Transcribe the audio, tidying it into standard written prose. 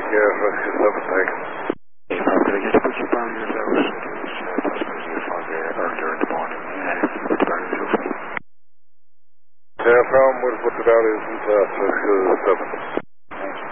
Yes, Rescue 7 taken. Could I just put you down your those passengers you found there earlier in the morning? With the barrel roof? Yeah, from we'll put it out as Rescue 7.